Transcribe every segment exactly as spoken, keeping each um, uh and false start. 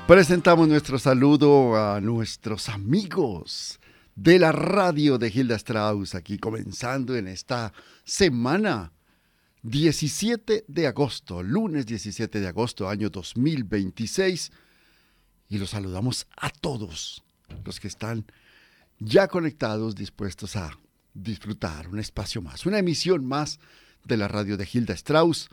Presentamos nuestro saludo a nuestros amigos de la radio de Gilda Strauss, aquí comenzando en esta semana, diecisiete de agosto, lunes diecisiete de agosto, año dos mil veintiséis, y los saludamos a todos los que están ya conectados, dispuestos a disfrutar un espacio más, una emisión más de la radio de Gilda Strauss.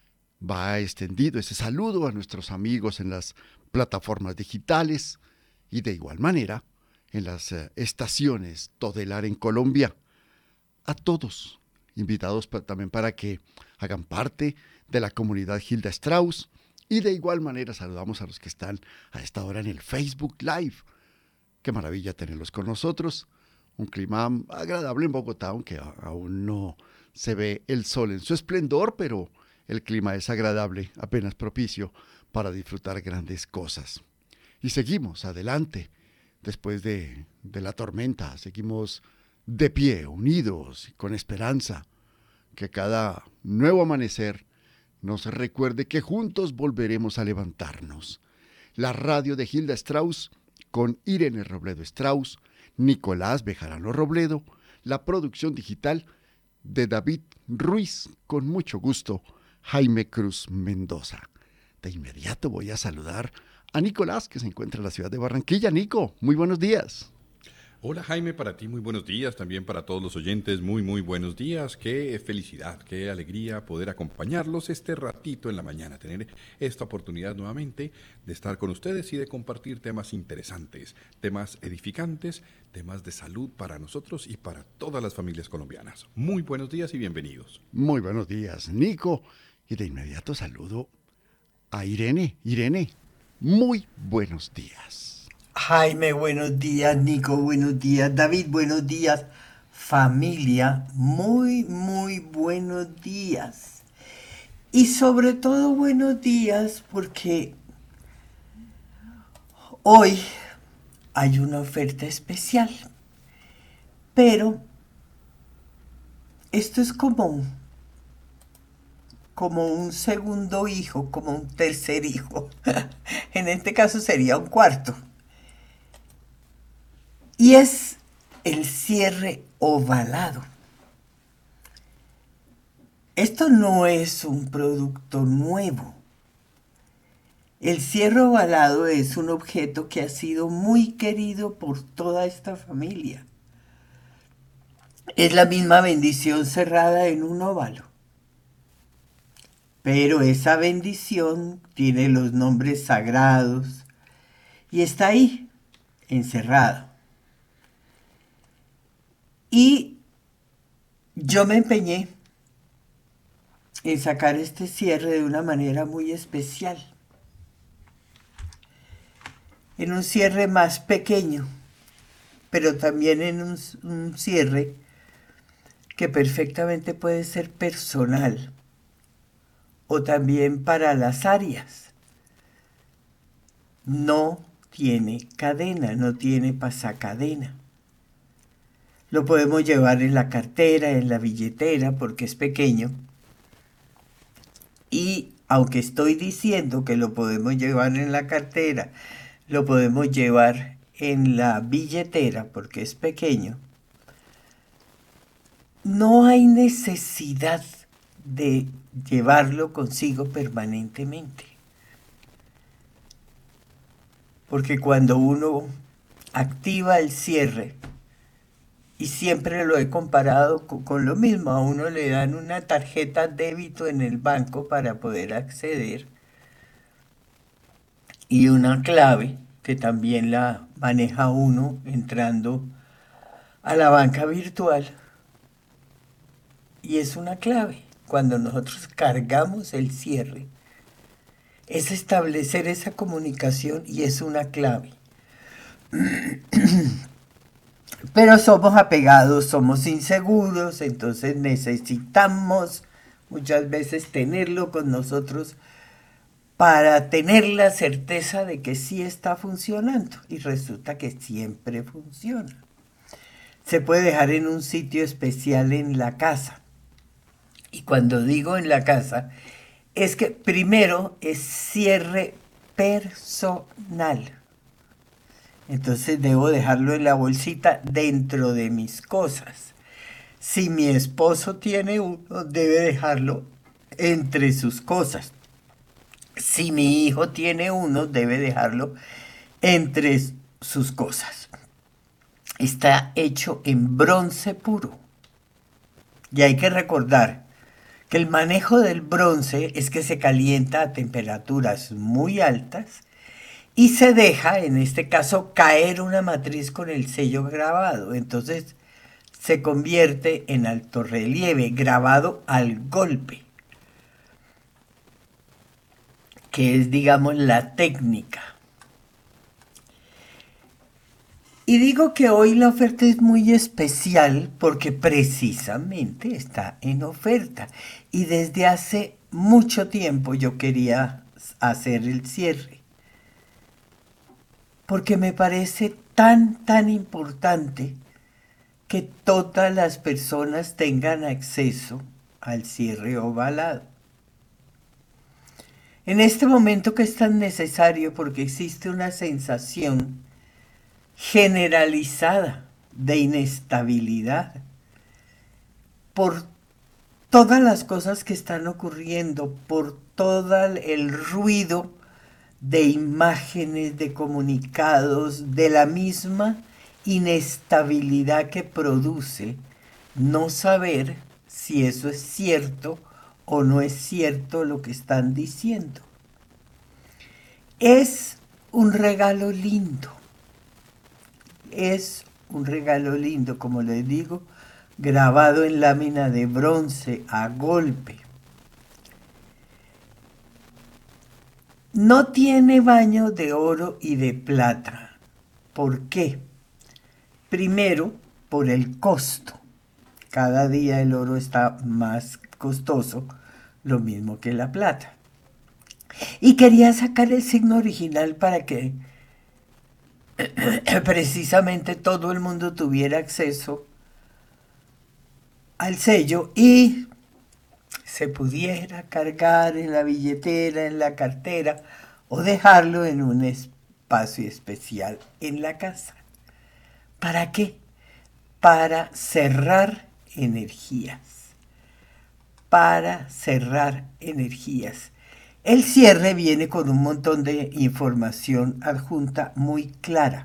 Va extendido ese saludo a nuestros amigos en las plataformas digitales y de igual manera en las eh, estaciones Todelar en Colombia. A todos, invitados pa- también para que hagan parte de la comunidad Gilda Strauss, y de igual manera saludamos a los que están a esta hora en el Facebook Live. Qué maravilla tenerlos con nosotros. Un clima agradable en Bogotá, aunque a- aún no se ve el sol en su esplendor, pero el clima es agradable, apenas propicio para disfrutar grandes cosas. Y seguimos adelante, después de, de la tormenta, seguimos de pie, unidos, con esperanza, que cada nuevo amanecer nos recuerde que juntos volveremos a levantarnos. La radio de Gilda Strauss, con Irene Robledo Strauss, Nicolás Bejarano Robledo, la producción digital de David Ruiz, con mucho gusto, Jaime Cruz Mendoza. De inmediato voy a saludar a Nicolás, que se encuentra en la ciudad de Barranquilla. Nico, muy buenos días. Hola Jaime, para ti muy buenos días, también para todos los oyentes muy muy buenos días. Qué felicidad, qué alegría poder acompañarlos este ratito en la mañana, tener esta oportunidad nuevamente de estar con ustedes y de compartir temas interesantes, temas edificantes, temas de salud para nosotros y para todas las familias colombianas. Muy buenos días y bienvenidos. Muy buenos días, Nico. Y de inmediato saludo a Irene. Irene, muy buenos días. Jaime, buenos días. Nico, buenos días. David, buenos días. Familia, muy, muy buenos días. Y sobre todo buenos días porque hoy hay una oferta especial. Pero esto es como, como un segundo hijo, como un tercer hijo. En este caso sería un cuarto. Y es el cierre ovalado. Esto no es un producto nuevo. El cierre ovalado es un objeto que ha sido muy querido por toda esta familia. Es la misma bendición cerrada en un óvalo. Pero esa bendición tiene los nombres sagrados y está ahí, encerrado. Y yo me empeñé en sacar este cierre de una manera muy especial. En un cierre más pequeño, pero también en un, un cierre que perfectamente puede ser personal o también para las áreas. No tiene cadena, no tiene pasacadena. Lo podemos llevar en la cartera, en la billetera, porque es pequeño. Y aunque estoy diciendo que lo podemos llevar en la cartera, lo podemos llevar en la billetera, porque es pequeño, no hay necesidad de llevarlo consigo permanentemente. Porque cuando uno activa el cierre, y siempre lo he comparado con, con lo mismo. A uno le dan una tarjeta débito en el banco para poder acceder y una clave que también la maneja uno entrando a la banca virtual. Y es una clave. Cuando nosotros cargamos el cierre, es establecer esa comunicación y es una clave. Pero somos apegados, somos inseguros, entonces necesitamos muchas veces tenerlo con nosotros para tener la certeza de que sí está funcionando. Y resulta que siempre funciona. Se puede dejar en un sitio especial en la casa. Y cuando digo en la casa, es que primero es cierre personal. Entonces debo dejarlo en la bolsita dentro de mis cosas. Si mi esposo tiene uno, debe dejarlo entre sus cosas. Si mi hijo tiene uno, debe dejarlo entre sus cosas. Está hecho en bronce puro. Y hay que recordar que el manejo del bronce es que se calienta a temperaturas muy altas y se deja, en este caso, caer una matriz con el sello grabado. Entonces se convierte en alto relieve, grabado al golpe, que es, digamos, la técnica. Y digo que hoy la oferta es muy especial porque precisamente está en oferta. Y desde hace mucho tiempo yo quería hacer el cierre. Porque me parece tan, tan importante que todas las personas tengan acceso al cierre ovalado. En este momento que es tan necesario porque existe una sensación generalizada de inestabilidad por todas las cosas que están ocurriendo, por todo el ruido de imágenes, de comunicados, de la misma inestabilidad que produce no saber si eso es cierto o no es cierto lo que están diciendo. Es un regalo lindo. Es un regalo lindo, como les digo, grabado en lámina de bronce a golpe. No tiene baño de oro y de plata. ¿Por qué? Primero, por el costo. Cada día el oro está más costoso, lo mismo que la plata. Y quería sacar el signo original para que precisamente todo el mundo tuviera acceso al sello y se pudiera cargar en la billetera, en la cartera o dejarlo en un espacio especial en la casa. ¿Para qué? Para cerrar energías. Para cerrar energías. El cierre viene con un montón de información adjunta muy clara.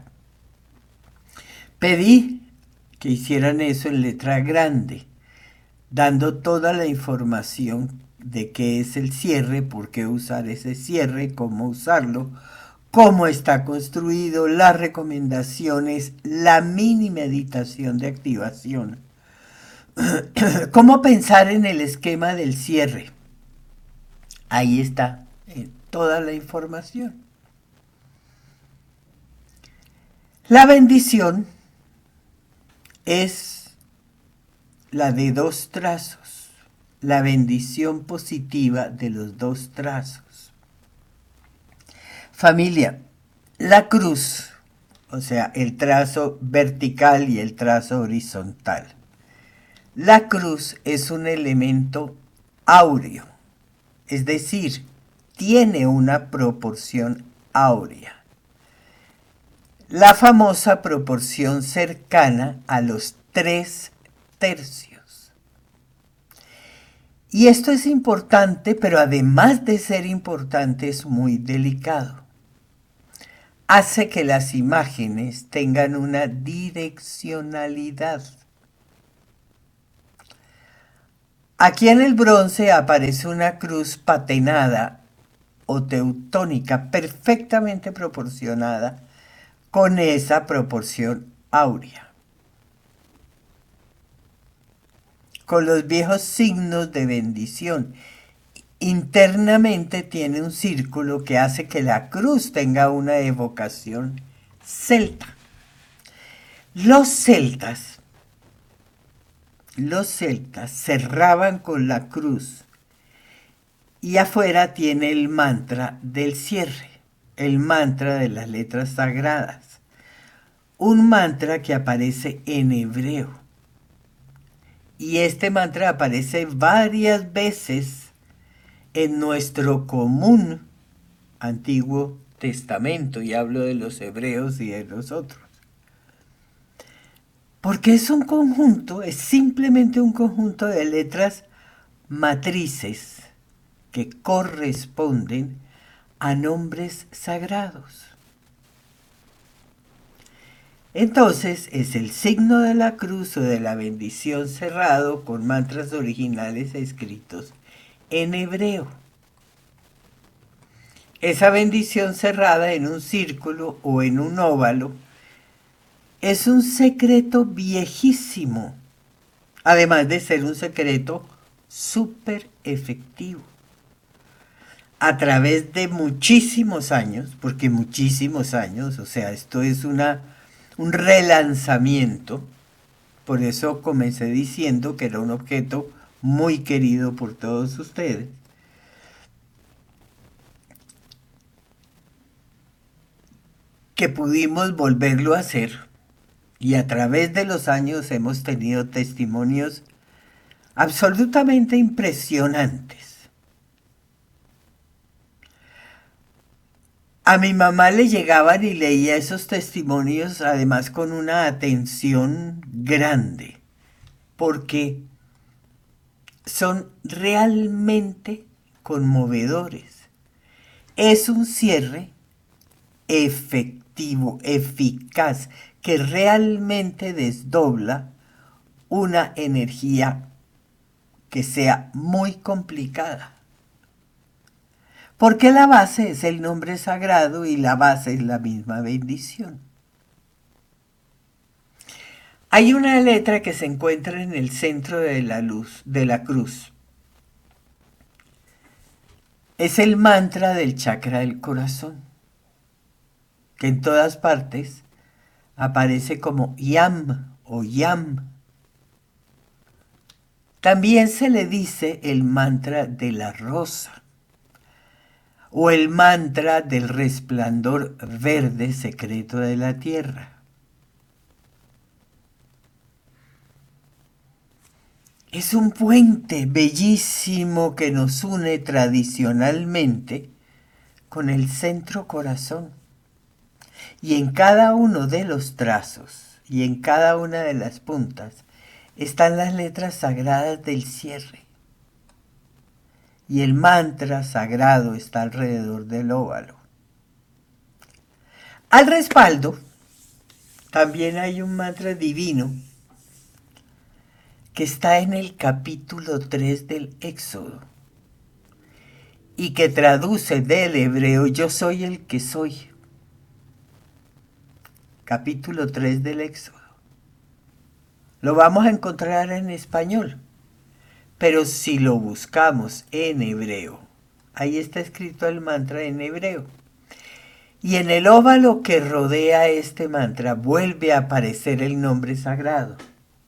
Pedí que hicieran eso en letra grande, dando toda la información de qué es el cierre, por qué usar ese cierre, cómo usarlo, cómo está construido, las recomendaciones, la mini meditación de activación, cómo pensar en el esquema del cierre. Ahí está eh, toda la información. La bendición es la de dos trazos, la bendición positiva de los dos trazos. Familia, la cruz, o sea, el trazo vertical y el trazo horizontal. La cruz es un elemento áureo. Es decir, tiene una proporción áurea. La famosa proporción cercana a los tres tercios. Y esto es importante, pero además de ser importante, es muy delicado. Hace que las imágenes tengan una direccionalidad. Aquí en el bronce aparece una cruz patenada o teutónica perfectamente proporcionada con esa proporción áurea. Con los viejos signos de bendición. Internamente tiene un círculo que hace que la cruz tenga una evocación celta. Los celtas Los celtas cerraban con la cruz y afuera tiene el mantra del cierre, el mantra de las letras sagradas, un mantra que aparece en hebreo. Y este mantra aparece varias veces en nuestro común antiguo Testamento, y hablo de los hebreos y de los otros. Porque es un conjunto, es simplemente un conjunto de letras matrices que corresponden a nombres sagrados. Entonces es el signo de la cruz o de la bendición cerrado con mantras originales escritos en hebreo. Esa bendición cerrada en un círculo o en un óvalo es un secreto viejísimo, además de ser un secreto súper efectivo. A través de muchísimos años, porque muchísimos años, o sea, esto es una, un relanzamiento, por eso comencé diciendo que era un objeto muy querido por todos ustedes. Que pudimos volverlo a hacer, y a través de los años hemos tenido testimonios absolutamente impresionantes. A mi mamá le llegaban y leía esos testimonios, además con una atención grande, porque son realmente conmovedores. Es un cierre efectivo, eficaz, que realmente desdobla una energía que sea muy complicada. Porque la base es el nombre sagrado y la base es la misma bendición. Hay una letra que se encuentra en el centro de la luz, de la cruz. Es el mantra del chakra del corazón, que en todas partes aparece como Yam o Yam. También se le dice el mantra de la rosa o el mantra del resplandor verde secreto de la tierra. Es un puente bellísimo que nos une tradicionalmente con el centro corazón. Y en cada uno de los trazos y en cada una de las puntas están las letras sagradas del cierre. Y el mantra sagrado está alrededor del óvalo. Al respaldo también hay un mantra divino que está en el capítulo tres del Éxodo y que traduce del hebreo yo soy el que soy. Capítulo tres del Éxodo. Lo vamos a encontrar en español, pero si lo buscamos en hebreo, ahí está escrito el mantra en hebreo. Y en el óvalo que rodea este mantra vuelve a aparecer el nombre sagrado.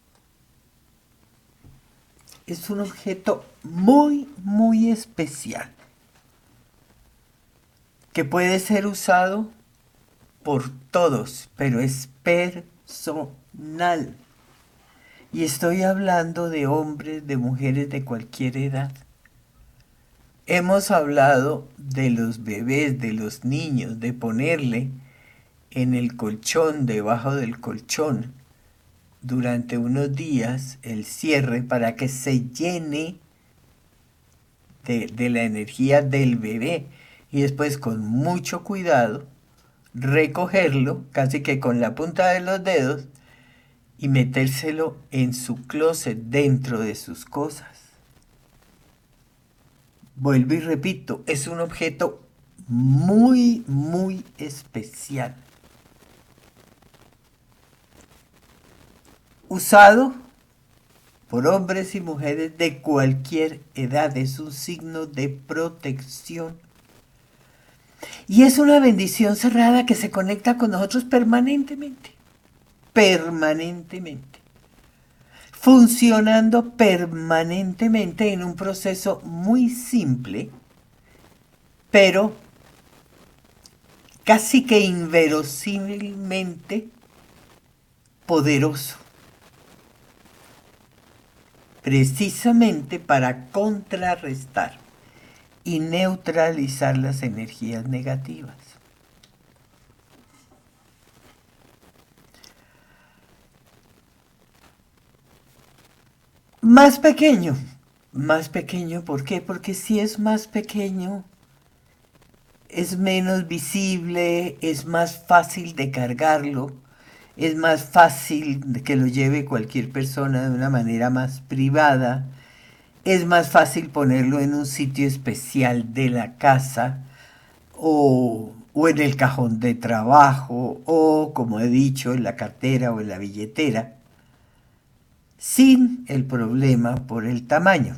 Es un objeto muy, muy especial que puede ser usado por todos, pero es personal. Y estoy hablando de hombres, de mujeres de cualquier edad. Hemos hablado de los bebés, de los niños, de ponerle en el colchón, debajo del colchón, durante unos días el cierre para que se llene de, de la energía del bebé y después con mucho cuidado recogerlo, casi que con la punta de los dedos, y metérselo en su closet dentro de sus cosas. Vuelvo y repito, es un objeto muy, muy especial. Usado por hombres y mujeres de cualquier edad, es un signo de protección. Y es una bendición cerrada que se conecta con nosotros permanentemente, permanentemente, funcionando permanentemente en un proceso muy simple, pero casi que inverosímilmente poderoso, precisamente para contrarrestar y neutralizar las energías negativas. Más pequeño, más pequeño, ¿por qué? Porque si es más pequeño, es menos visible, es más fácil de cargarlo, es más fácil de que lo lleve cualquier persona de una manera más privada, es más fácil ponerlo en un sitio especial de la casa o, o en el cajón de trabajo o, como he dicho, en la cartera o en la billetera, sin el problema por el tamaño.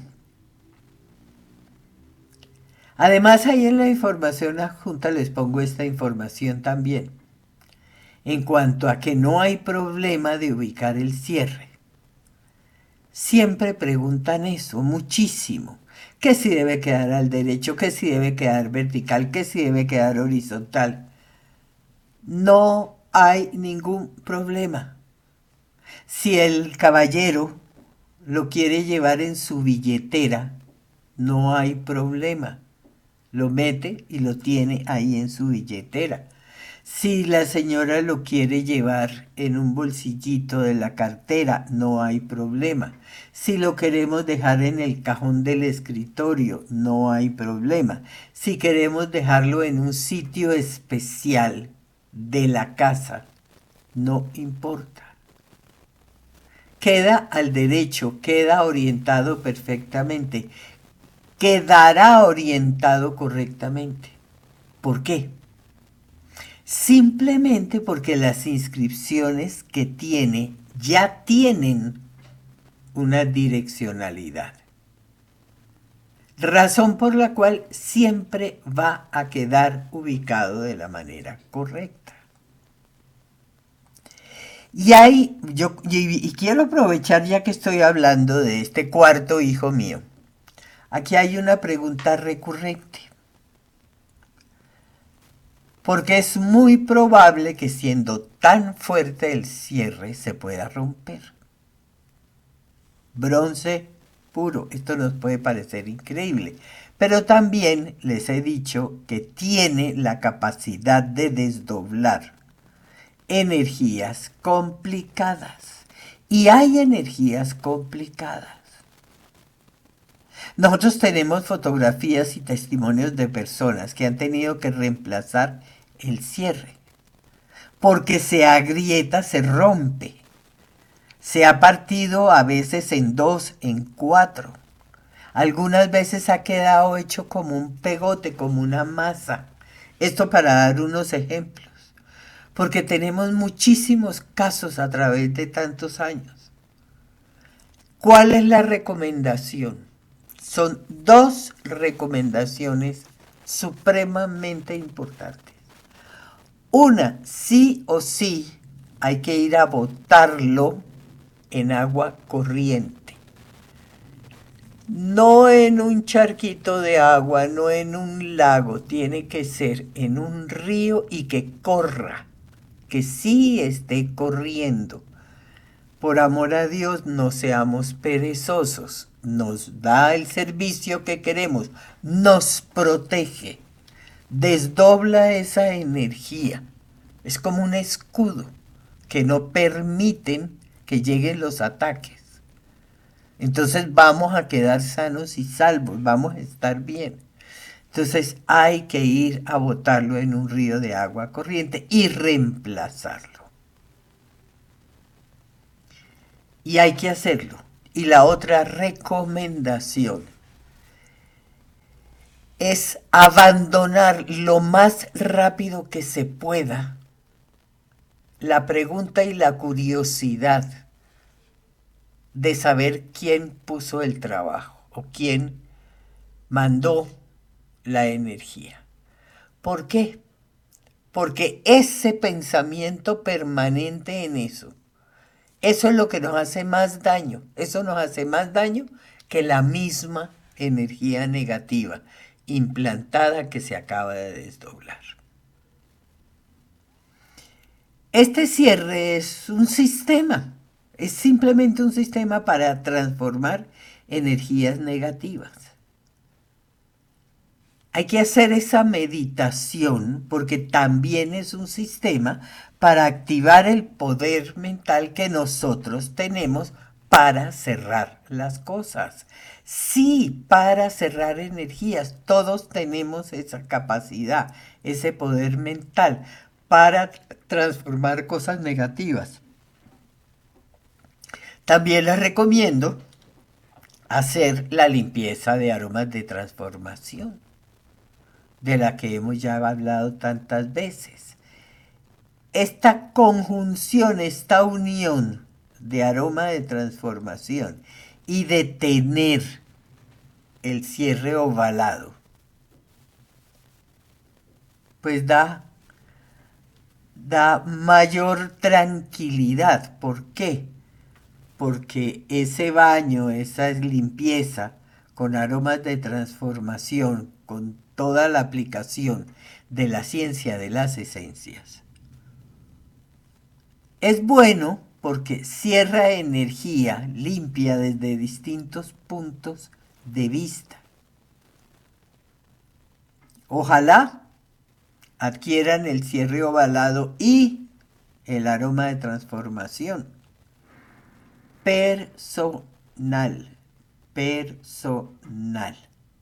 Además, ahí en la información adjunta les pongo esta información también, en cuanto a que no hay problema de ubicar el cierre. Siempre preguntan eso, muchísimo. Que si debe quedar al derecho, que si debe quedar vertical, que si debe quedar horizontal. No hay ningún problema. Si el caballero lo quiere llevar en su billetera, no hay problema. Lo mete y lo tiene ahí en su billetera. Si la señora lo quiere llevar en un bolsillito de la cartera, no hay problema. Si lo queremos dejar en el cajón del escritorio, no hay problema. Si queremos dejarlo en un sitio especial de la casa, no importa. Queda al derecho, queda orientado perfectamente. Quedará orientado correctamente. ¿Por qué? Simplemente porque las inscripciones que tiene ya tienen una direccionalidad. Razón por la cual siempre va a quedar ubicado de la manera correcta. Y hay, yo, y, y quiero aprovechar ya que estoy hablando de este cuarto hijo mío. Aquí hay una pregunta recurrente. Porque es muy probable que siendo tan fuerte el cierre se pueda romper. Bronce puro, esto nos puede parecer increíble, pero también les he dicho que tiene la capacidad de desdoblar energías complicadas. Y hay energías complicadas. Nosotros tenemos fotografías y testimonios de personas que han tenido que reemplazar el cierre, porque se agrieta, se rompe, se ha partido a veces en dos, en cuatro, algunas veces ha quedado hecho como un pegote, como una masa. Esto para dar unos ejemplos, porque tenemos muchísimos casos a través de tantos años. ¿Cuál es la recomendación? Son dos recomendaciones supremamente importantes. Una, sí o sí, hay que ir a botarlo en agua corriente. No en un charquito de agua, no en un lago, tiene que ser en un río y que corra, que sí esté corriendo. Por amor a Dios, no seamos perezosos. Nos da el servicio que queremos, nos protege, desdobla esa energía. Es como un escudo que no permiten que lleguen los ataques. Entonces vamos a quedar sanos y salvos, vamos a estar bien. Entonces hay que ir a botarlo en un río de agua corriente y reemplazarlo. Y hay que hacerlo. Y la otra recomendación es abandonar lo más rápido que se pueda la pregunta y la curiosidad de saber quién puso el trabajo o quién mandó la energía. ¿Por qué? Porque ese pensamiento permanente en eso, eso es lo que nos hace más daño. Eso nos hace más daño que la misma energía negativa implantada que se acaba de desdoblar. Este cierre es un sistema, es simplemente un sistema para transformar energías negativas. Hay que hacer esa meditación porque también es un sistema para activar el poder mental que nosotros tenemos para cerrar las cosas. Sí, para cerrar energías. Todos tenemos esa capacidad, ese poder mental para transformar cosas negativas. También les recomiendo hacer la limpieza de aromas de transformación, de la que hemos ya hablado tantas veces. Esta conjunción, esta unión de aroma de transformación y de tener el cierre ovalado, pues da, da mayor tranquilidad. ¿Por qué? Porque ese baño, esa limpieza con aromas de transformación, con toda la aplicación de la ciencia de las esencias, es bueno porque cierra energía limpia desde distintos puntos de vista. Ojalá adquieran el cierre ovalado y el aroma de transformación. Personal, personal.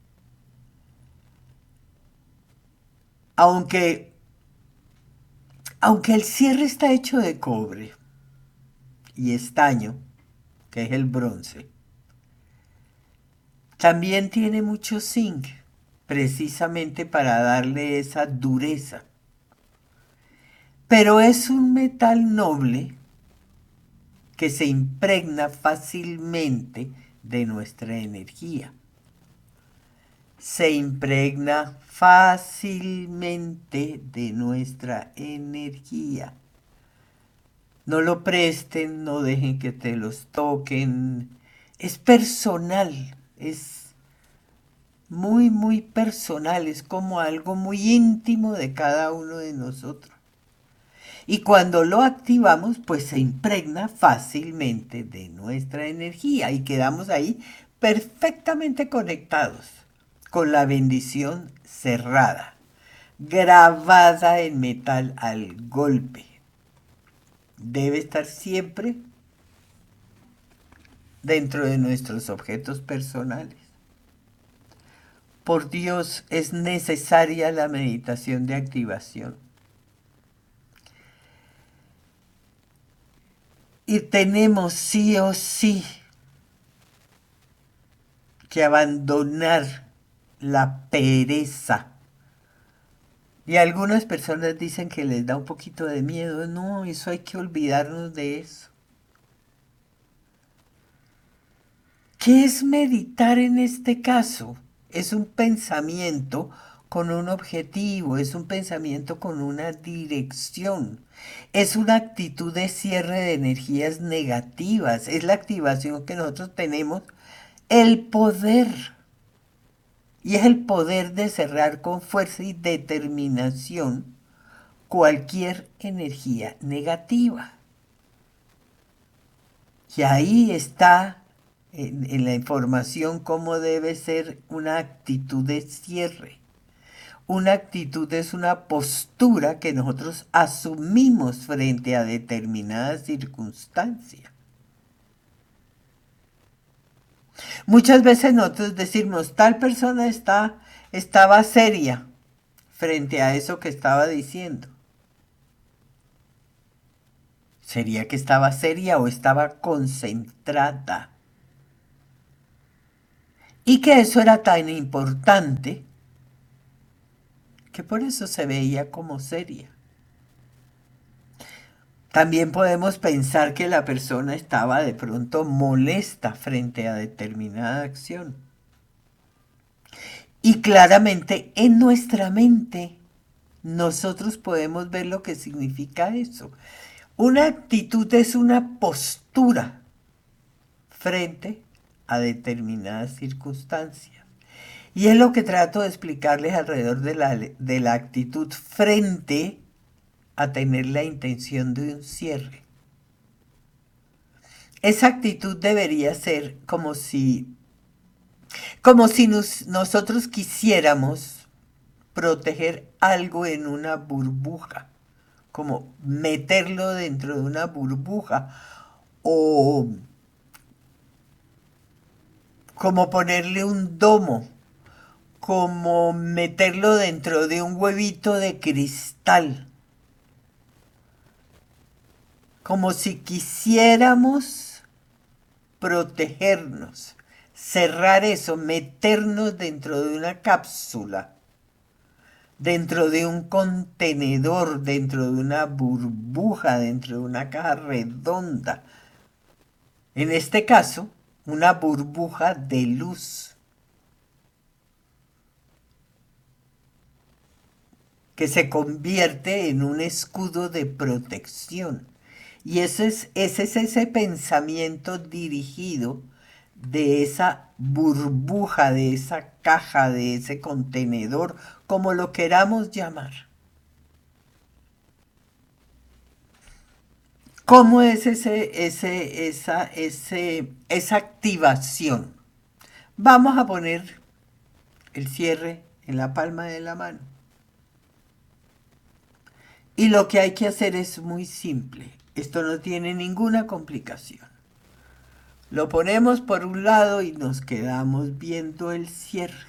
Aunque, aunque el cierre está hecho de cobre y estaño, que es el bronce, también tiene mucho zinc, precisamente para darle esa dureza. Pero es un metal noble que se impregna fácilmente de nuestra energía. Se impregna fácilmente de nuestra energía. No lo presten, no dejen que te los toquen. Es personal, es muy, muy personal, es como algo muy íntimo de cada uno de nosotros. Y cuando lo activamos, pues se impregna fácilmente de nuestra energía y quedamos ahí perfectamente conectados con la bendición cerrada, grabada en metal al golpe. Debe estar siempre dentro de nuestros objetos personales. Por Dios, es necesaria la meditación de activación. Y tenemos sí o sí que abandonar la pereza. Y algunas personas dicen que les da un poquito de miedo. No, eso hay que olvidarnos de eso. ¿Qué es meditar en este caso? Es un pensamiento con un objetivo, es un pensamiento con una dirección, es una actitud de cierre de energías negativas, es la activación que nosotros tenemos, el poder, y es el poder de cerrar con fuerza y determinación cualquier energía negativa. Y ahí está en, en la información cómo debe ser una actitud de cierre. Una actitud es una postura que nosotros asumimos frente a determinadas circunstancias. Muchas veces nosotros decimos, tal persona está, estaba seria frente a eso que estaba diciendo. ¿Sería que estaba seria o estaba concentrada? Y que eso era tan importante que por eso se veía como seria. También podemos pensar que la persona estaba de pronto molesta frente a determinada acción. Y claramente en nuestra mente nosotros podemos ver lo que significa eso. Una actitud es una postura frente a determinadas circunstancias. Y es lo que trato de explicarles alrededor de la, de la actitud frente a tener la intención de un cierre. Esa actitud debería ser como si, como si nos, nosotros quisiéramos proteger algo en una burbuja, como meterlo dentro de una burbuja o como ponerle un domo, como meterlo dentro de un huevito de cristal, como si quisiéramos protegernos, cerrar eso, meternos dentro de una cápsula, dentro de un contenedor, dentro de una burbuja, dentro de una caja redonda. En este caso, una burbuja de luz que se convierte en un escudo de protección. Y eso es, ese es ese pensamiento dirigido de esa burbuja, de esa caja, de ese contenedor, como lo queramos llamar. ¿Cómo es ese, ese, esa, ese, esa activación? Vamos a poner el cierre en la palma de la mano. Y lo que hay que hacer es muy simple. Esto no tiene ninguna complicación. Lo ponemos por un lado y nos quedamos viendo el cierre.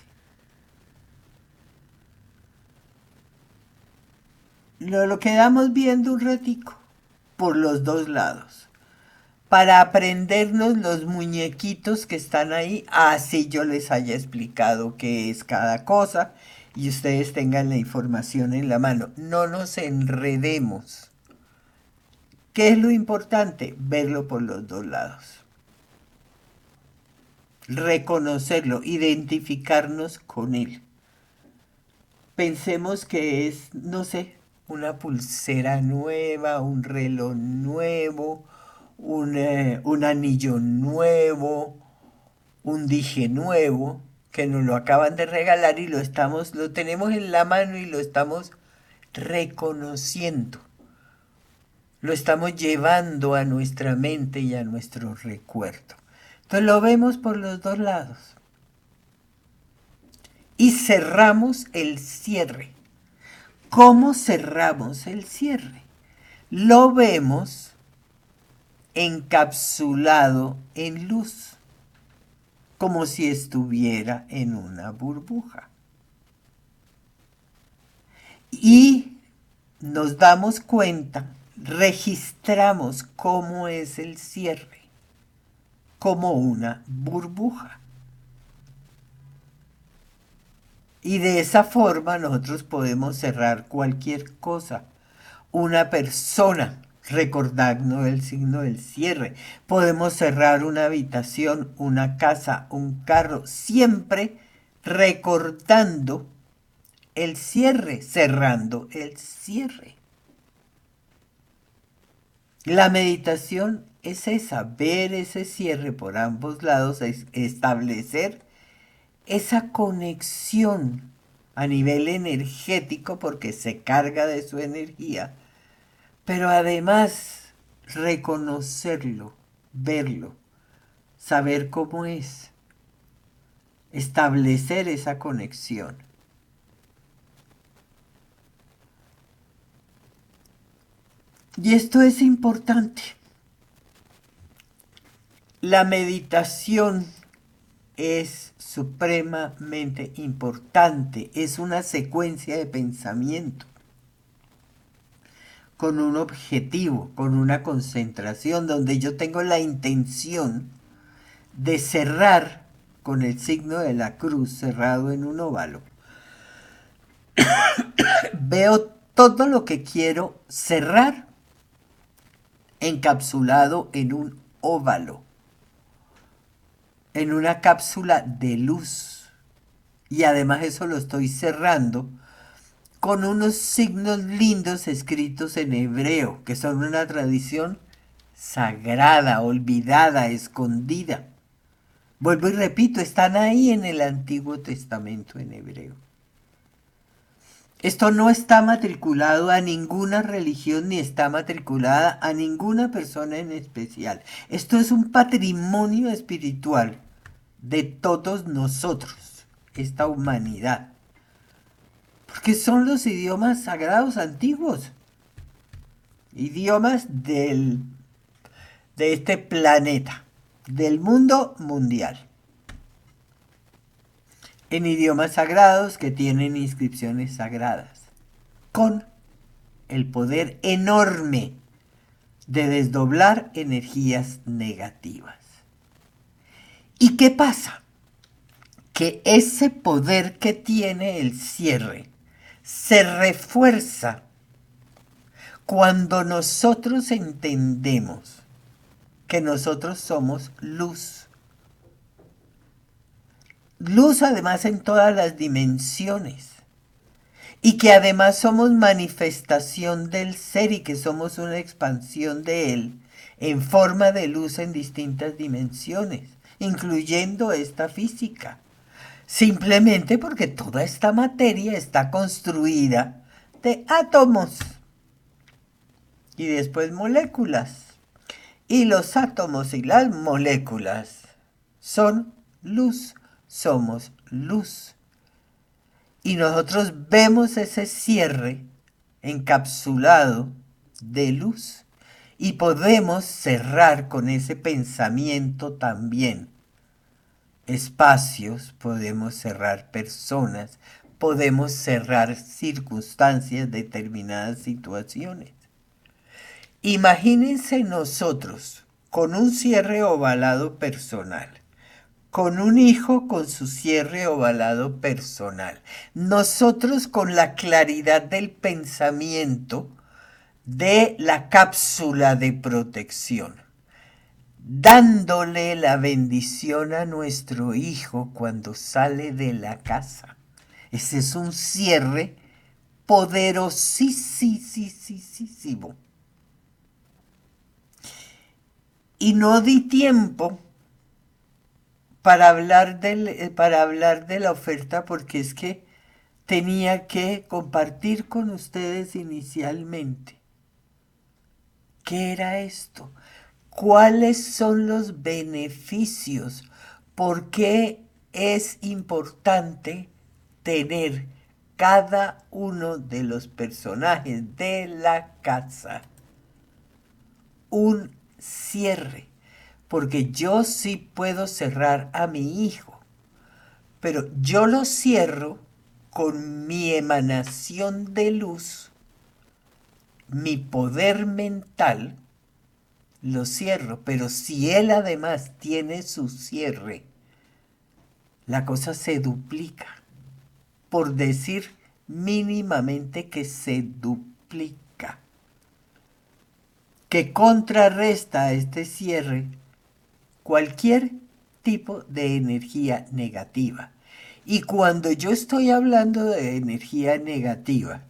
Lo, lo quedamos viendo un ratico por los dos lados, para aprendernos los muñequitos que están ahí, así yo les haya explicado qué es cada cosa y ustedes tengan la información en la mano. No nos enredemos. ¿Qué es lo importante? Verlo por los dos lados. Reconocerlo, identificarnos con él. Pensemos que es, no sé, una pulsera nueva, un reloj nuevo, un, eh, un anillo nuevo, un dije nuevo, que nos lo acaban de regalar y lo estamos, lo tenemos en la mano y lo estamos reconociendo. Lo estamos llevando a nuestra mente y a nuestro recuerdo. Entonces lo vemos por los dos lados. Y cerramos el cierre. ¿Cómo cerramos el cierre? Lo vemos encapsulado en luz, como si estuviera en una burbuja. Y nos damos cuenta, registramos cómo es el cierre, como una burbuja. Y de esa forma nosotros podemos cerrar cualquier cosa. Una persona, recordando el signo del cierre. Podemos cerrar una habitación, una casa, un carro, siempre recordando el cierre, cerrando el cierre. La meditación es esa, ver ese cierre por ambos lados, es establecer esa conexión a nivel energético porque se carga de su energía, pero además reconocerlo, verlo, saber cómo es, establecer esa conexión. Y esto es importante. La meditación es supremamente importante, es una secuencia de pensamiento con un objetivo, con una concentración, donde yo tengo la intención de cerrar con el signo de la cruz cerrado en un óvalo. Veo todo lo que quiero cerrar encapsulado en un óvalo, en una cápsula de luz. Y además eso lo estoy cerrando con unos signos lindos escritos en hebreo, que son una tradición sagrada, olvidada, escondida. Vuelvo y repito, están ahí en el Antiguo Testamento en hebreo. Esto no está matriculado a ninguna religión ni está matriculada a ninguna persona en especial. Esto es un patrimonio espiritual de todos nosotros, esta humanidad. Porque son los idiomas sagrados antiguos, idiomas del, de este planeta, del mundo mundial. en idiomas sagrados que tienen inscripciones sagradas, con el poder enorme de desdoblar energías negativas. ¿Y qué pasa? Que ese poder que tiene el cierre se refuerza cuando nosotros entendemos que nosotros somos luz. Luz además en todas las dimensiones. Y que además somos manifestación del ser y que somos una expansión de él en forma de luz en distintas dimensiones, incluyendo esta física. Simplemente porque toda esta materia está construida de átomos y después moléculas. Y los átomos y las moléculas son luz, somos luz. Y nosotros vemos ese cierre encapsulado de luz y podemos cerrar con ese pensamiento también espacios, podemos cerrar personas, podemos cerrar circunstancias, determinadas situaciones. Imagínense nosotros con un cierre ovalado personal, con un hijo con su cierre ovalado personal, nosotros con la claridad del pensamiento de la cápsula de protección, dándole la bendición a nuestro hijo cuando sale de la casa. Ese es un cierre poderosísimo. Y no di tiempo para hablar, del, para hablar de la oferta porque es que tenía que compartir con ustedes inicialmente. ¿Qué era esto? ¿Cuáles son los beneficios? ¿Por qué es importante tener cada uno de los personajes de la casa un cierre? Porque yo sí puedo cerrar a mi hijo, pero yo lo cierro con mi emanación de luz, mi poder mental, lo cierro, pero si él además tiene su cierre, la cosa se duplica, por decir mínimamente que se duplica, que contrarresta a este cierre cualquier tipo de energía negativa. Y cuando yo estoy hablando de energía negativa,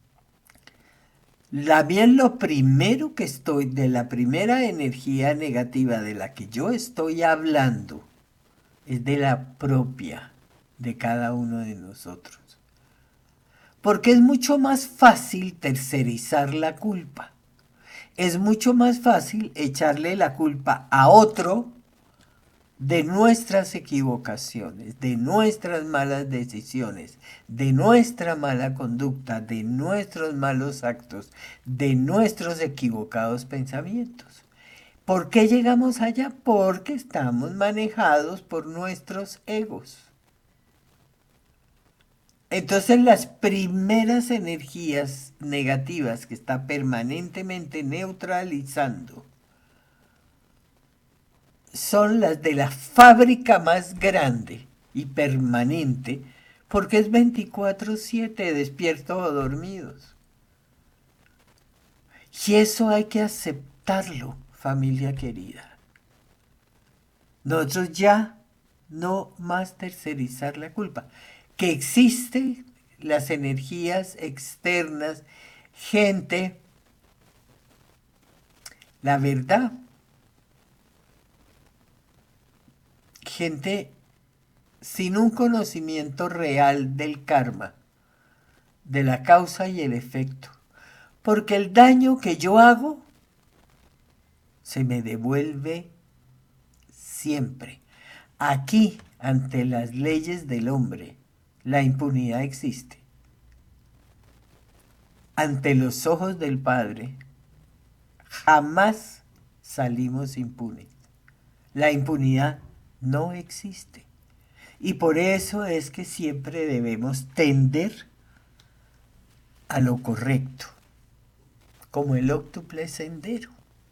la bien lo primero que estoy, de la primera energía negativa de la que yo estoy hablando, es de la propia de cada uno de nosotros. Porque es mucho más fácil tercerizar la culpa. Es mucho más fácil echarle la culpa a otro de nuestras equivocaciones, de nuestras malas decisiones, de nuestra mala conducta, de nuestros malos actos, de nuestros equivocados pensamientos. ¿Por qué llegamos allá? Porque estamos manejados por nuestros egos. Entonces las primeras energías negativas que está permanentemente neutralizando son las de la fábrica más grande y permanente, porque es veinticuatro siete, despiertos o dormidos. Y eso hay que aceptarlo, familia querida. Nosotros ya no más tercerizar la culpa. Que existen las energías externas, gente, la verdad, gente sin un conocimiento real del karma, de la causa y el efecto, porque el daño que yo hago se me devuelve siempre. Aquí, ante las leyes del hombre, la impunidad existe. Ante los ojos del Padre, jamás salimos impunes. La impunidad no existe. Y por eso es que siempre debemos tender a lo correcto, como el óctuple sendero.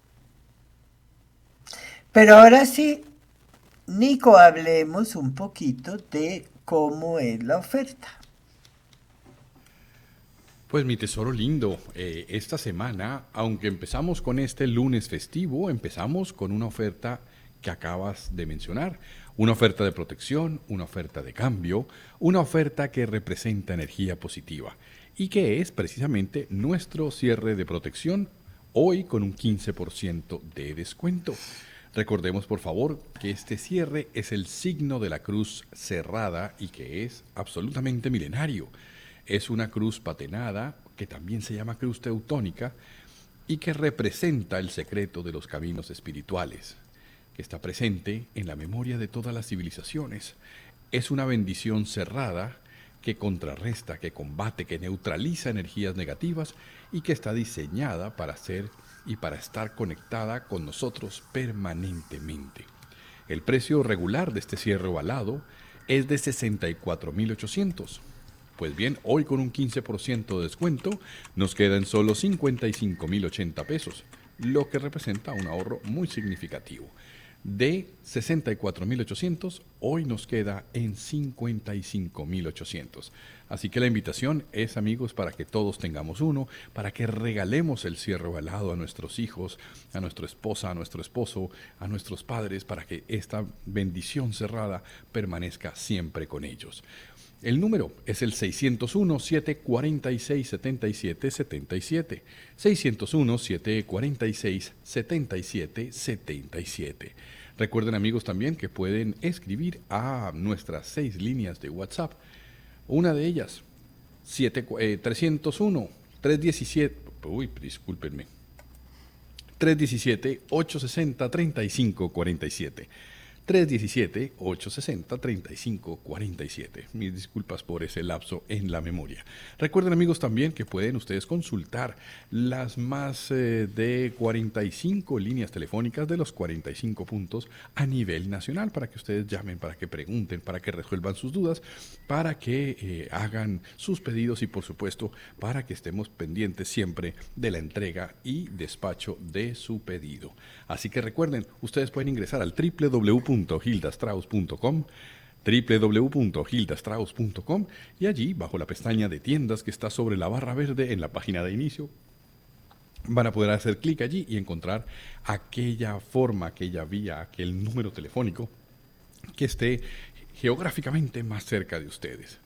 Pero ahora sí, Nico, hablemos un poquito de cómo es la oferta. Pues mi tesoro lindo, eh, esta semana, aunque empezamos con este lunes festivo, empezamos con una oferta que acabas de mencionar, una oferta de protección, una oferta de cambio, una oferta que representa energía positiva y que es precisamente nuestro cierre de protección hoy con un quince por ciento de descuento. Recordemos por favor que este cierre es el signo de la cruz cerrada y que es absolutamente milenario. Es una cruz patenada, que también se llama cruz teutónica, y que representa el secreto de los caminos espirituales, que está presente en la memoria de todas las civilizaciones. Es una bendición cerrada que contrarresta, que combate, que neutraliza energías negativas y que está diseñada para ser y para estar conectada con nosotros permanentemente. El precio regular de este cierre ovalado es de sesenta y cuatro mil ochocientos. Pues bien, hoy con un quince por ciento de descuento nos quedan solo cincuenta y cinco mil ochenta pesos, lo que representa un ahorro muy significativo. De sesenta y cuatro mil ochocientos, hoy nos queda en cincuenta y cinco mil ochocientos. Así que la invitación es, amigos, para que todos tengamos uno, para que regalemos el cierre ovalado a nuestros hijos, a nuestra esposa, a nuestro esposo, a nuestros padres, para que esta bendición cerrada permanezca siempre con ellos. El número es el seiscientos uno, siete cuarenta y seis, setenta y siete setenta y siete. seiscientos uno, siete cuarenta y seis, setenta y siete setenta y siete. Recuerden, amigos, también que pueden escribir a nuestras seis líneas de WhatsApp. Una de ellas, trescientos uno, trescientos diecisiete, uy, discúlpenme, trescientos diecisiete, ochocientos sesenta, treinta y cinco cuarenta y siete. trescientos diecisiete, ochocientos sesenta, treinta y cinco cuarenta y siete. Mis disculpas por ese lapso en la memoria. Recuerden, amigos, también que pueden ustedes consultar las más eh, de cuarenta y cinco líneas telefónicas de los cuarenta y cinco puntos a nivel nacional para que ustedes llamen, para que pregunten, para que resuelvan sus dudas, para que eh, hagan sus pedidos y, por supuesto, para que estemos pendientes siempre de la entrega y despacho de su pedido. Así que recuerden, ustedes pueden ingresar al doble u doble u doble u punto hilda strauss punto com, doble u doble u doble u punto hilda strauss punto com, y allí, bajo la pestaña de tiendas que está sobre la barra verde en la página de inicio, van a poder hacer clic allí y encontrar aquella forma, aquella vía, aquel número telefónico que esté geográficamente más cerca de ustedes.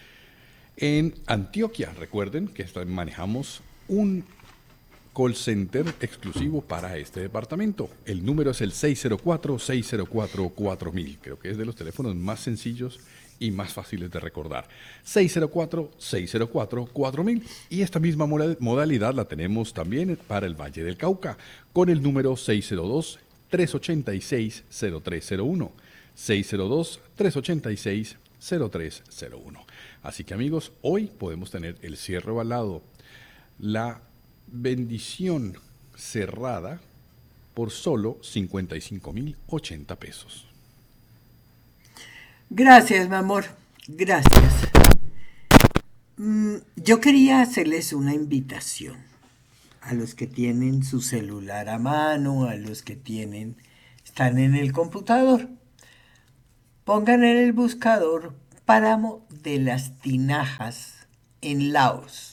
En Antioquia, recuerden que manejamos un call center exclusivo para este departamento. El número es el seis cero cuatro, seis cero cuatro, cuatro mil. Creo que es de los teléfonos más sencillos y más fáciles de recordar. seis cero cuatro, seis cero cuatro, cuatro mil. Y esta misma modalidad la tenemos también para el Valle del Cauca, con el número seis cero dos, tres ocho seis, cero tres cero uno. seis cero dos, tres ocho seis, cero tres cero uno. Así que, amigos, hoy podemos tener el cierre ovalado, la bendición cerrada, por solo cincuenta y cinco mil ochenta pesos. Gracias, mi amor. Gracias. Mm, yo quería hacerles una invitación a los que tienen su celular a mano, a los que tienen, están en el computador. Pongan en el buscador Páramo de las Tinajas en Laos.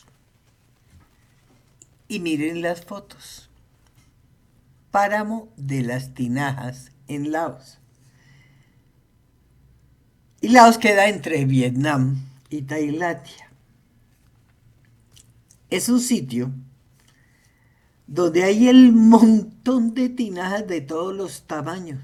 Y miren las fotos. Páramo de las Tinajas en Laos. Y Laos queda entre Vietnam y Tailandia. Es un sitio donde hay el montón de tinajas de todos los tamaños.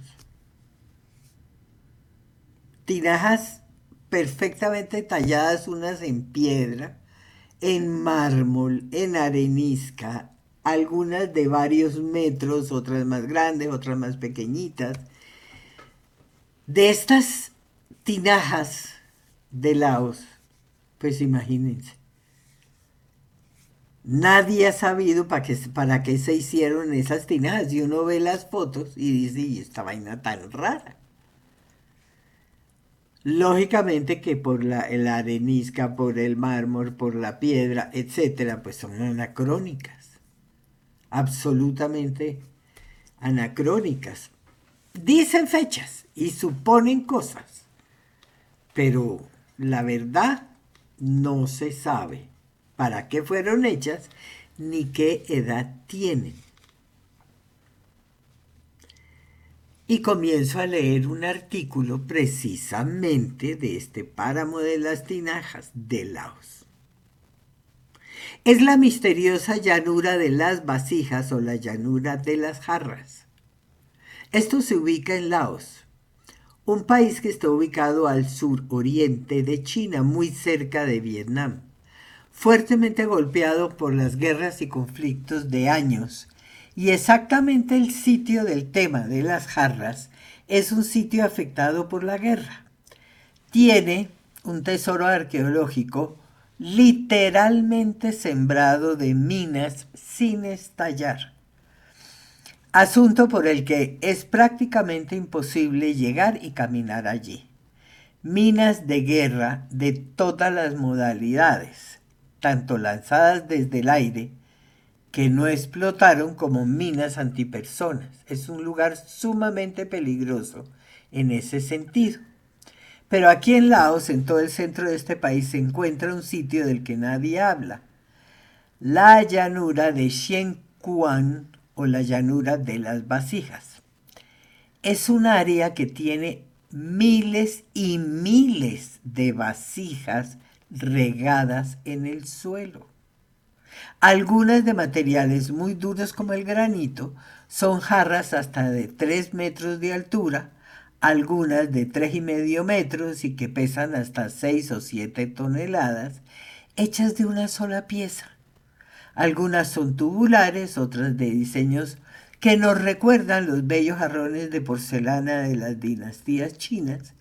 Tinajas perfectamente talladas, unas en piedra, en mármol, en arenisca, algunas de varios metros, otras más grandes, otras más pequeñitas. De estas tinajas de Laos, pues imagínense, nadie ha sabido para qué, para qué se hicieron esas tinajas. Y uno ve las fotos y dice, y esta vaina tan rara. Lógicamente que por la, la arenisca, por el mármol, por la piedra, etcétera, pues son anacrónicas, absolutamente anacrónicas. Dicen fechas y suponen cosas, pero la verdad no se sabe para qué fueron hechas ni qué edad tienen. Y comienzo a leer un artículo precisamente de este páramo de las tinajas de Laos. Es la misteriosa llanura de las vasijas o la llanura de las jarras. Esto se ubica en Laos, un país que está ubicado al suroriente de China, muy cerca de Vietnam, fuertemente golpeado por las guerras y conflictos de años. Y exactamente el sitio del tema de las jarras es un sitio afectado por la guerra. Tiene un tesoro arqueológico literalmente sembrado de minas sin estallar. Asunto por el que es prácticamente imposible llegar y caminar allí. Minas de guerra de todas las modalidades, tanto lanzadas desde el aire, que no explotaron, como minas antipersonas. Es un lugar sumamente peligroso en ese sentido. Pero aquí en Laos, en todo el centro de este país, se encuentra un sitio del que nadie habla. La llanura de Xian Kuan, o la llanura de las vasijas. Es un área que tiene miles y miles de vasijas regadas en el suelo. Algunas de materiales muy duros como el granito, son jarras hasta de tres metros de altura, algunas de tres y medio metros y que pesan hasta seis o siete toneladas, hechas de una sola pieza. Algunas son tubulares, otras de diseños que nos recuerdan los bellos jarrones de porcelana de las dinastías chinas.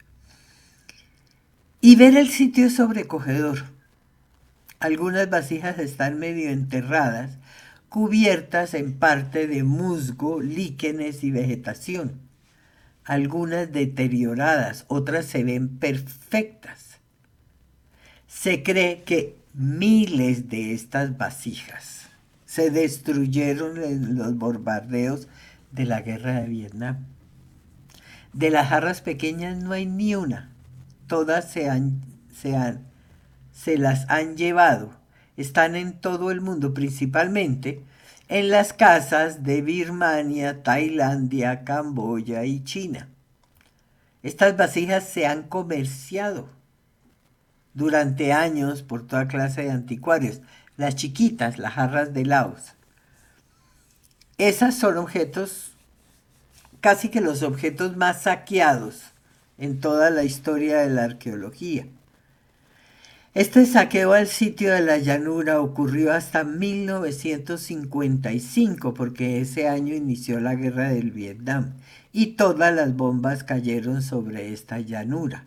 Y ver el sitio es sobrecogedor. Algunas vasijas están medio enterradas, cubiertas en parte de musgo, líquenes y vegetación. Algunas deterioradas, otras se ven perfectas. Se cree que miles de estas vasijas se destruyeron en los bombardeos de la guerra de Vietnam. De las jarras pequeñas no hay ni una. Todas se han, se han, se las han llevado. Están en todo el mundo, principalmente en las casas de Birmania, Tailandia, Camboya y China. Estas vasijas se han comerciado durante años por toda clase de anticuarios. Las chiquitas, las jarras de Laos. Esas son objetos, casi que los objetos más saqueados en toda la historia de la arqueología. Este saqueo al sitio de la llanura ocurrió hasta mil novecientos cincuenta y cinco, porque ese año inició la guerra del Vietnam y todas las bombas cayeron sobre esta llanura.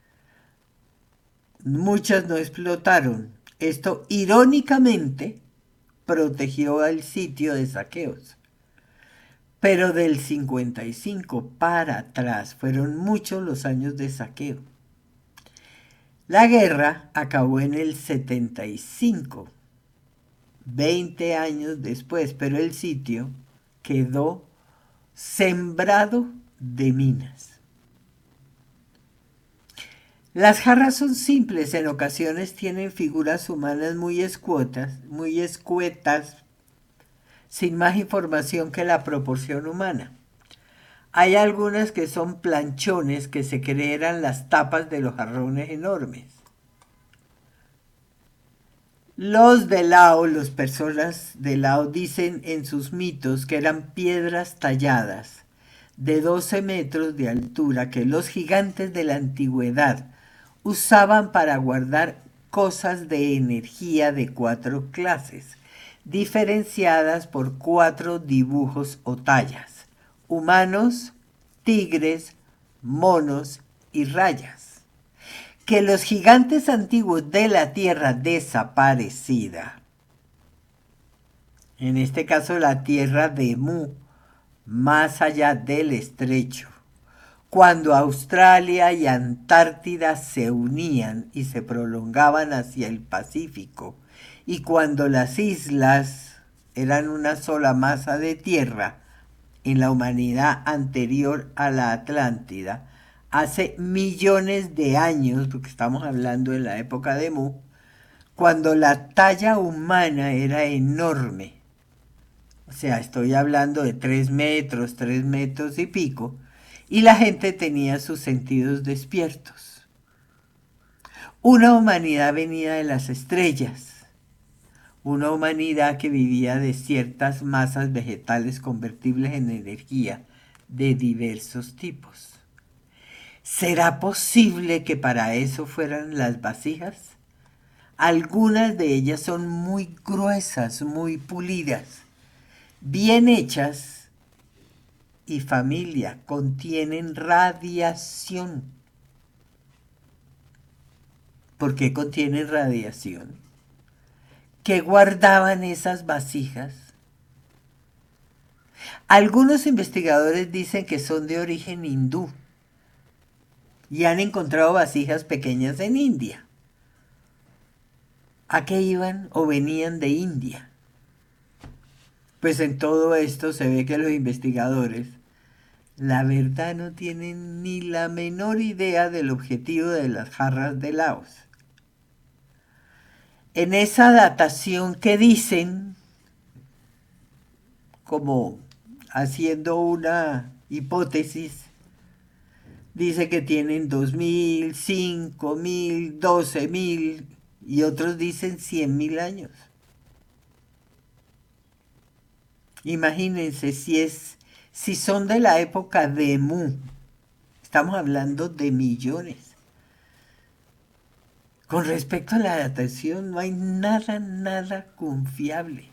Muchas no explotaron. Esto, irónicamente, protegió al sitio de saqueos. Pero del cincuenta y cinco para atrás fueron muchos los años de saqueo. La guerra acabó en el setenta y cinco, veinte años después, pero el sitio quedó sembrado de minas. Las jarras son simples, en ocasiones tienen figuras humanas muy escuetas, muy escuetas, sin más información que la proporción humana. Hay algunas que son planchones que se creen eran las tapas de los jarrones enormes. Los de Lao, las personas de Lao dicen en sus mitos que eran piedras talladas de doce metros de altura que los gigantes de la antigüedad usaban para guardar cosas de energía de cuatro clases, diferenciadas por cuatro dibujos o tallas: humanos, tigres, monos y rayas, que los gigantes antiguos de la tierra desaparecida, en este caso la tierra de Mu, más allá del estrecho, Cuando Australia y Antártida se unían y se prolongaban hacia el Pacífico, y cuando las islas eran una sola masa de tierra en la humanidad anterior a la Atlántida, hace millones de años, porque estamos hablando de la época de Mu, cuando la talla humana era enorme, o sea, estoy hablando de tres metros, tres metros y pico, y la gente tenía sus sentidos despiertos. Una humanidad venida de las estrellas, una humanidad que vivía de ciertas masas vegetales convertibles en energía de diversos tipos. ¿Será posible que para eso fueran las vasijas? Algunas de ellas son muy gruesas, muy pulidas, bien hechas, y familia, contienen radiación. ¿Por qué contienen radiación? ¿Qué guardaban esas vasijas? Algunos investigadores dicen que son de origen hindú y han encontrado vasijas pequeñas en India. ¿A qué iban o venían de India? Pues en todo esto se ve que los investigadores, la verdad, no tienen ni la menor idea del objetivo de las jarras de Laos. En esa datación que dicen, como haciendo una hipótesis, dice que tienen dos mil, cinco mil, doce mil y otros dicen cien mil años. Imagínense si es, si son de la época de Mu, estamos hablando de millones. Con respecto a la datación, no hay nada, nada confiable.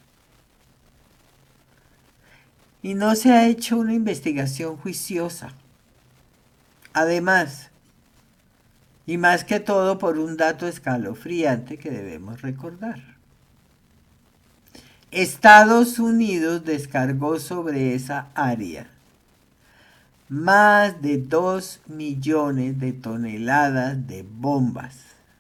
Y no se ha hecho una investigación juiciosa. Además, y más que todo por un dato escalofriante que debemos recordar. Estados Unidos descargó sobre esa área más de dos millones de toneladas de bombas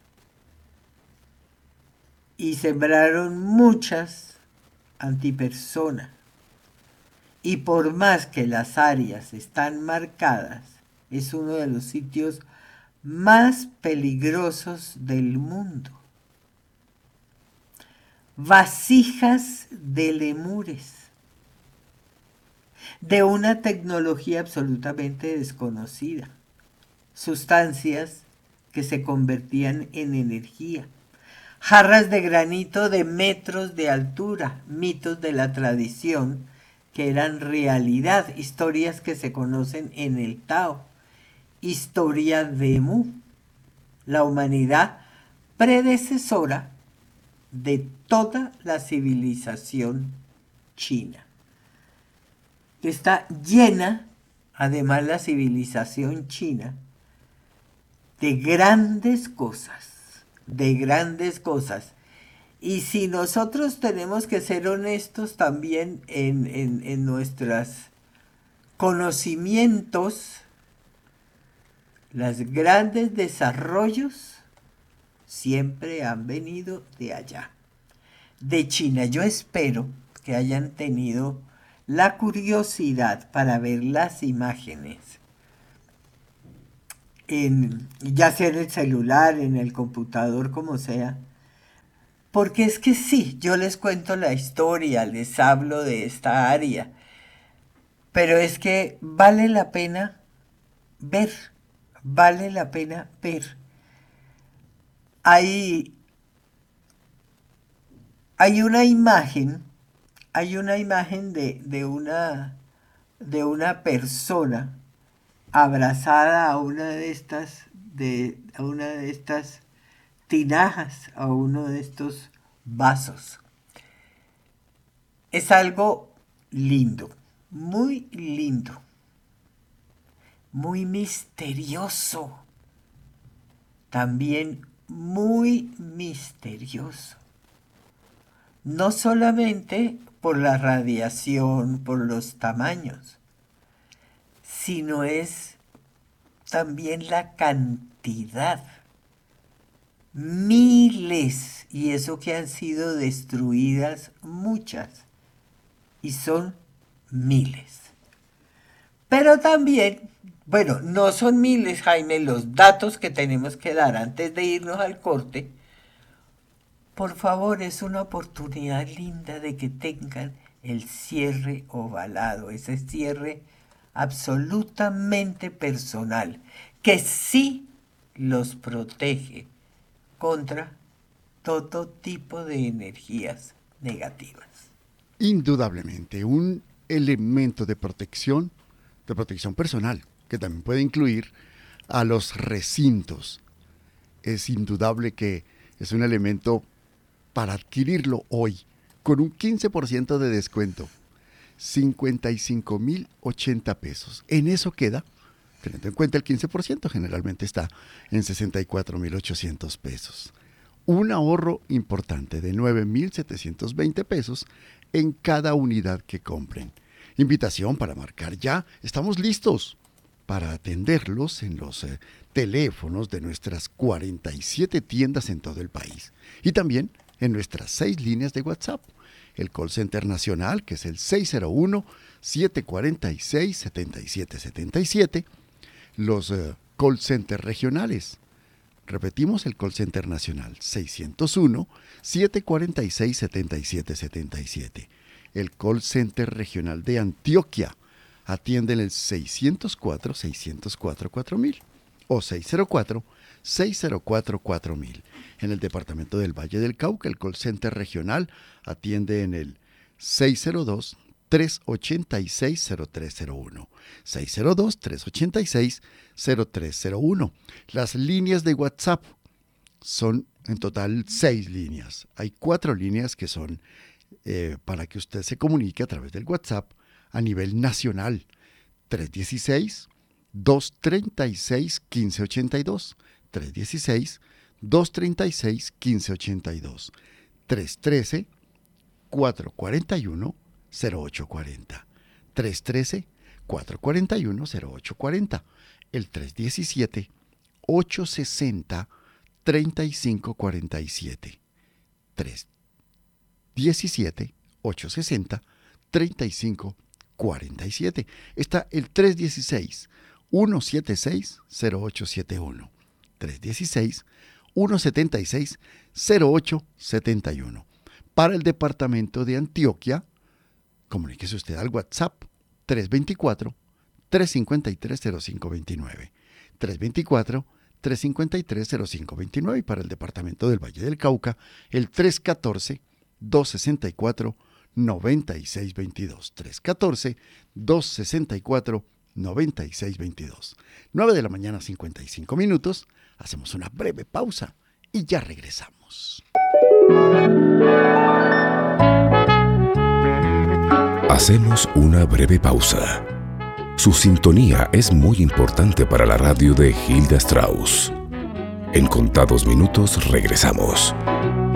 y sembraron muchas antipersonas. Y por más que las áreas están marcadas, es uno de los sitios más peligrosos del mundo. Vasijas de lemures, de una tecnología absolutamente desconocida, sustancias que se convertían en energía, jarras de granito de metros de altura, mitos de la tradición que eran realidad, historias que se conocen en el Tao, historia de Mu, la humanidad predecesora de toda la civilización china. Está llena, además, la civilización china de grandes cosas, de grandes cosas. Y si nosotros tenemos que ser honestos también en, en, en nuestros conocimientos, los grandes desarrollos siempre han venido de allá, de China. Yo espero que hayan tenido la curiosidad para ver las imágenes, en, ya sea en el celular, en el computador, como sea. Porque es que sí, yo les cuento la historia, les hablo de esta área, pero es que vale la pena ver, vale la pena ver. Hay, hay una imagen, hay una imagen de, de, una, de una persona abrazada a una de estas, de, a una de estas tinajas, a uno de estos vasos. Es algo lindo, muy lindo, muy misterioso, también muy misterioso. No solamente por la radiación, por los tamaños, sino es también la cantidad. Miles, y eso que han sido destruidas muchas, y son miles. Pero también, bueno, no son miles, Jaime, los datos que tenemos que dar antes de irnos al corte. Por favor, es una oportunidad linda de que tengan el cierre ovalado, ese cierre absolutamente personal, que sí los protege contra todo tipo de energías negativas. Indudablemente, un elemento de protección, de protección personal, que también puede incluir a los recintos. Es indudable que es un elemento para adquirirlo hoy, con un quince por ciento de descuento, cincuenta y cinco mil ochenta pesos. En eso queda, teniendo en cuenta el quince por ciento, generalmente está en sesenta y cuatro mil ochocientos pesos. Un ahorro importante de nueve mil setecientos veinte pesos en cada unidad que compren. Invitación para marcar ya. Estamos listos para atenderlos en los eh, teléfonos de nuestras cuarenta y siete tiendas en todo el país. Y también en nuestras seis líneas de WhatsApp. El call center nacional, que es el seis cero uno, siete cuatro seis, siete siete siete siete. Los uh, call center regionales. Repetimos el call center nacional, seis cero uno, siete cuatro seis, siete siete siete siete. El call center regional de Antioquia. Atienden el seis cero cuatro, seis cero cuatro, cuatro mil o seis cero cuatro, seis cero cuatro, cuatro mil. En el departamento del Valle del Cauca, el call center regional atiende en el seis cero dos, tres ocho seis, cero tres cero uno. seis cero dos, tres ocho seis, cero tres cero uno. Las líneas de WhatsApp son en total seis líneas. Hay cuatro líneas que son eh, para que usted se comunique a través del WhatsApp a nivel nacional. tres uno seis, dos tres seis, uno cinco ocho dos. tres uno seis, dos tres seis, uno cinco ocho dos. tres uno tres, cuatro cuatro uno, cero ocho cuatro cero. tres uno tres, cuatro cuatro uno, cero ocho cuatro cero. El tres uno siete, ocho seis cero, tres cinco cuatro siete. tres uno siete, ocho seis cero, tres cinco cuatro siete. Está el tres uno seis, uno siete seis, cero ocho siete uno. tres uno seis, uno siete seis, cero ocho siete uno. Para el departamento de Antioquia, comuníquese usted al WhatsApp tres dos cuatro, tres cinco tres, cero cinco dos nueve. tres dos cuatro, tres cinco tres, cero cinco dos nueve. Y para el departamento del Valle del Cauca, el tres uno cuatro, dos seis cuatro, nueve seis dos dos. tres uno cuatro, dos seis cuatro, nueve seis dos dos. nueve de la mañana, cincuenta y cinco minutos. Hacemos una breve pausa y ya regresamos. Hacemos una breve pausa. Su sintonía es muy importante para la radio de Hilda Strauss. En contados minutos regresamos.